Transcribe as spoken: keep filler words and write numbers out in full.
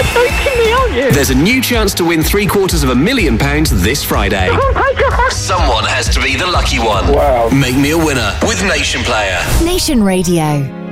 joking me, aren't you? There's a new chance to win three quarters of a million pounds this Friday. Oh my God. Someone has to be the lucky one. Wow. Make me a winner with Nation Player. Nation Radio.